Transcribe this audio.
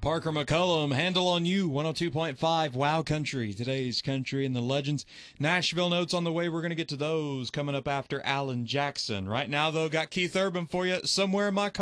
Parker McCullum, Handle on You, 102.5 Wow Country. Today's country and the legends. Nashville notes on the way. We're going to get to those coming up after Alan Jackson. Right now, though, got Keith Urban for you, Somewhere in My